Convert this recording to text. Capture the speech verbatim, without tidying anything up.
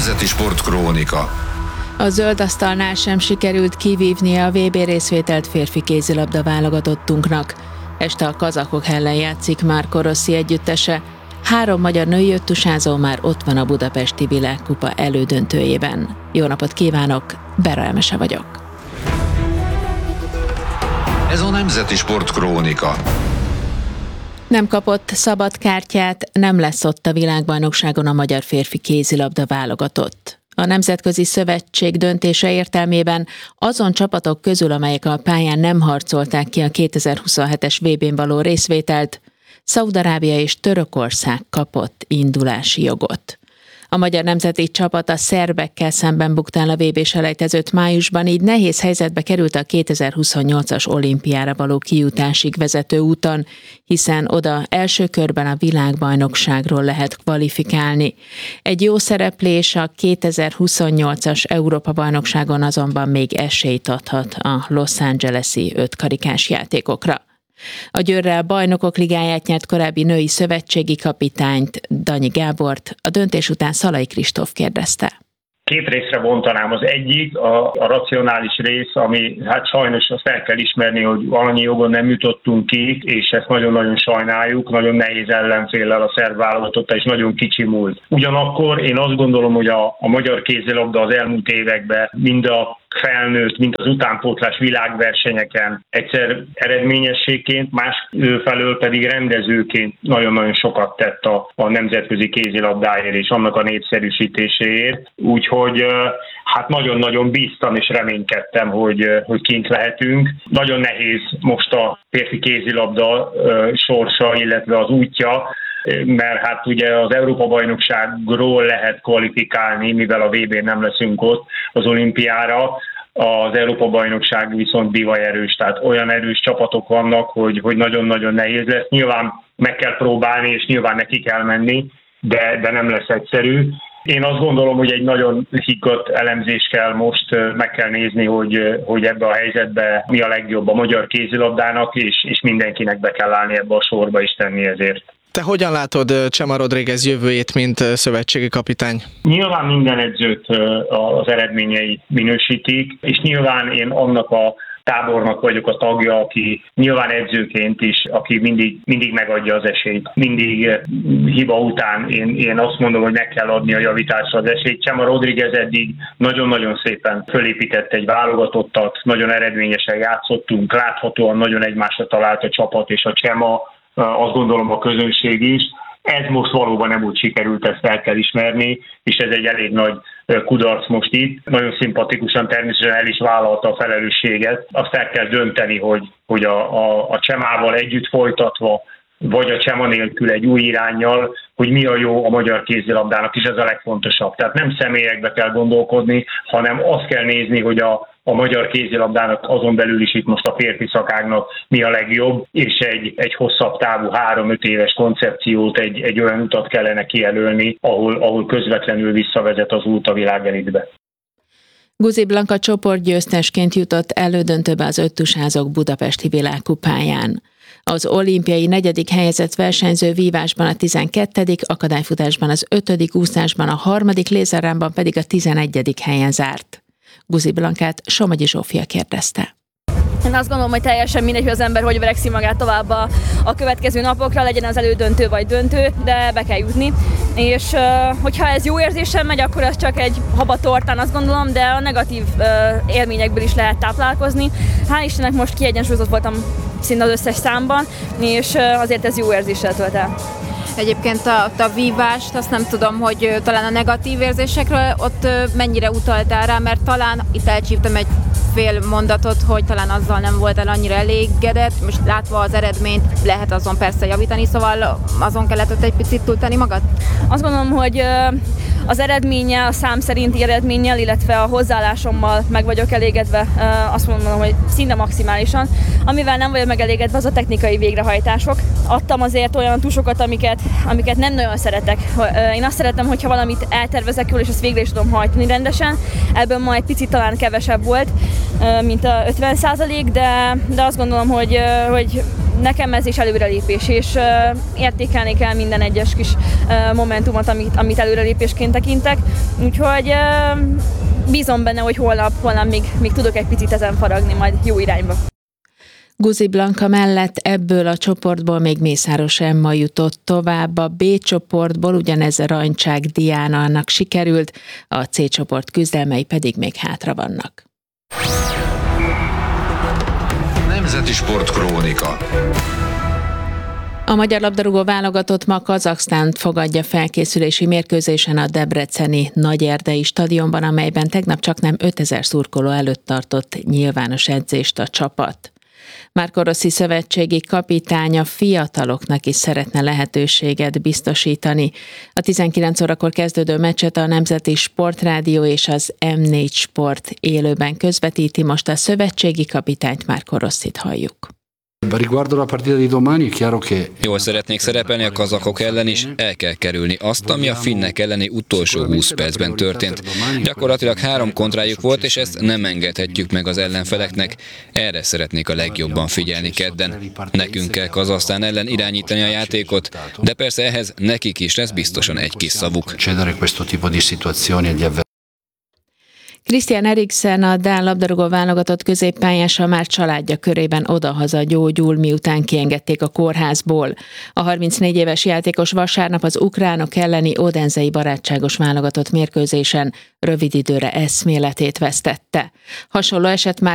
Nemzeti Sportkrónika. A zöld asztalnál sem sikerült kivívnia a vé bé részvételt férfi kézilabda válogatottunknak. Este a kazakok ellen játszik Marco Rossi együttese. Három magyar női öttusázó már ott van a budapesti világkupa elődöntőjében. Jó napot kívánok, Bera Emese vagyok. Ez a Nemzeti Sportkrónika. Nem kapott szabad kártyát, nem lesz ott a világbajnokságon a magyar férfi kézilabda válogatott. A Nemzetközi Szövetség döntése értelmében azon csapatok közül, amelyek a pályán nem harcolták ki a kétezer-huszonhetes vé bén való részvételt, Szaúd-Arábia és Törökország kapott indulási jogot. A magyar nemzeti csapat a szerbekkel szemben bukta el a vé bé-selejtezőt májusban, így nehéz helyzetbe került a kétezer-huszonnyolcas olimpiára való kijutásig vezető úton, hiszen oda első körben a világbajnokságról lehet kvalifikálni. Egy jó szereplés a kétezer-huszonnyolcas Európa-bajnokságon azonban még esélyt adhat a Los Angeles-i ötkarikás játékokra. A Győrrel Bajnokok Ligáját nyert korábbi női szövetségi kapitányt, Danyi Gábort, a döntés után Szalai Kristóf kérdezte. Két részre bontanám. Az egyik a, a racionális rész, ami hát sajnos azt el kell ismerni, hogy valamennyi jogon nem jutottunk ki, és ezt nagyon-nagyon sajnáljuk, nagyon nehéz ellenféllel a szerb válogatottal, és nagyon kicsi múlt. Ugyanakkor én azt gondolom, hogy a, a magyar kézilabda az elmúlt években mind a felnőtt, mint az utánpótlás világversenyeken egyszer eredményességként, másfelől pedig rendezőként nagyon-nagyon sokat tett a, a nemzetközi kézilabdáért és annak a népszerűsítéséért. Úgyhogy hát nagyon-nagyon bíztam és reménykedtem, hogy, hogy kint lehetünk. Nagyon nehéz most a férfi kézilabda sorsa, illetve az útja, mert hát ugye az Európa-bajnokságról lehet kvalifikálni, mivel a vé bén nem leszünk ott az olimpiára, az Európa-bajnokság viszont bivaj erős, tehát olyan erős csapatok vannak, hogy, hogy nagyon-nagyon nehéz lesz. Nyilván meg kell próbálni, és nyilván neki kell menni, de, de nem lesz egyszerű. Én azt gondolom, hogy egy nagyon higgadt elemzés kell most, meg kell nézni, hogy, hogy ebbe a helyzetbe mi a legjobb a magyar kézilabdának, és, és mindenkinek be kell állni ebbe a sorba és tenni ezért. Te hogyan látod Csema Rodríguez jövőjét, mint szövetségi kapitány? Nyilván minden edzőt az eredményei minősítik, és nyilván én annak a tábornak vagyok a tagja, aki nyilván edzőként is, aki mindig, mindig megadja az esélyt. Mindig hiba után én, én azt mondom, hogy meg kell adni a javításra az esélyt. Csema Rodríguez eddig nagyon-nagyon szépen fölépített egy válogatottat, nagyon eredményesen játszottunk, láthatóan nagyon egymásra talált a csapat és a Csema, azt gondolom a közönség is. Ez most valóban nem úgy sikerült, ezt el kell ismerni, és ez egy elég nagy kudarc most itt. Nagyon szimpatikusan természetesen el is vállalta a felelősséget. Azt el kell dönteni, hogy, hogy a, a, a Csemával együtt folytatva, vagy a Csema nélkül egy új iránnyal, hogy mi a jó a magyar kézilabdának, és ez a legfontosabb. Tehát nem személyekbe kell gondolkodni, hanem azt kell nézni, hogy a a magyar kézilabdának azon belül is itt most a férfi szakágnak mi a legjobb, és egy, egy hosszabb távú három-öt éves koncepciót, egy, egy olyan utat kellene kijelölni, ahol, ahol közvetlenül visszavezet az út a világelitbe. Guzi Blanka csoportgyőztesként jutott elődöntőbe az öttusázók budapesti világkupáján. Az olimpiai negyedik helyezett versenyző vívásban a tizenkettedik, akadályfutásban az ötödik, úszásban a harmadik, lézerrámban pedig a tizenegyedik helyen zárt. Guzi Blankát Somogyi Zsófia kérdezte. Én azt gondolom, hogy teljesen mindegy, hogy az ember hogy verekszi magát tovább a, a következő napokra, legyen az elődöntő vagy döntő, de be kell jutni. És hogyha ez jó érzéssel megy, akkor ez csak egy habatortán, azt gondolom, de a negatív élményekből is lehet táplálkozni. Hál' Istennek most kiegyensúlyozott voltam szinte az összes számban, és azért ez jó érzéssel tölt el. Egyébként a, a vívást, azt nem tudom, hogy talán a negatív érzésekről ott mennyire utaltál rá, mert talán itt elcsíptem egy fél mondatot, hogy talán azzal nem voltál annyira elégedett, most látva az eredményt lehet azon persze javítani, szóval azon kellett ott egy picit túltenni magad? Azt gondolom, hogy az eredménnyel, a szám szerinti eredménnyel, illetve a hozzáállásommal meg vagyok elégedve, azt mondom, hogy szinte maximálisan. Amivel nem vagyok megelégedve, az a technikai végrehajtások. Adtam azért olyan tusokat, amiket, amiket nem nagyon szeretek. Én azt szeretem, hogyha valamit eltervezek jól, és azt végre is tudom hajtani rendesen. Ebből ma egy picit talán kevesebb volt, mint a ötven százalék, de, de azt gondolom, hogy, hogy nekem ez is előrelépés, és értékelni kell minden egyes kis momentumot, amit, amit előrelépésként tekintek. Úgyhogy bízom benne, hogy holnap, holnap még, még tudok egy picit ezen faragni majd jó irányba. Guzi Blanka mellett ebből a csoportból még Mészáros Emma jutott tovább. A B csoportból ugyanez Rajncsák Diana annak sikerült, a C csoport küzdelmei pedig még hátra vannak. Nemzeti Sportkrónika. A magyar labdarúgó válogatott ma Kazaksztánt fogadja felkészülési mérkőzésen a debreceni Nagyerdei stadionban, amelyben tegnap csaknem ötezer szurkoló előtt tartott nyilvános edzést a csapat. Márko Rossi szövetségi kapitány a fiataloknak is szeretne lehetőséget biztosítani. A tizenkilenc órakor kezdődő meccset a Nemzeti Sportrádió és az em négy Sport élőben közvetíti, most a szövetségi kapitányt, Márko Rossit halljuk. Jól szeretnék szerepelni a kazakok ellen is, el kell kerülni azt, ami a finnek elleni utolsó húsz percben történt. Gyakorlatilag három kontrájuk volt, és ezt nem engedhetjük meg az ellenfeleknek. Erre szeretnék a legjobban figyelni kedden. Nekünk kell Kazahsztán ellen irányítani a játékot, de persze ehhez nekik is lesz biztosan egy kis szavuk. Christian Eriksen, a dán labdarúgó válogatott középpályása már családja körében odahaza gyógyul, miután kiengedték a kórházból. A harmincnégy éves játékos vasárnap az ukránok elleni odenzei barátságos válogatott mérkőzésen rövid időre eszméletét vesztette. Hasonló eset már